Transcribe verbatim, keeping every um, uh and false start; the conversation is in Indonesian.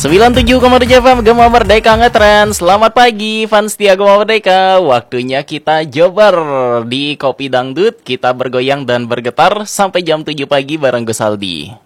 sembilan puluh tujuh koma tujuh F M Gema Merdeka ngetren. Selamat pagi fans setia Gema Merdeka. Waktunya kita jober di Kopi Dangdut. Kita bergoyang dan bergetar sampai jam tujuh pagi bareng Gus Aldi.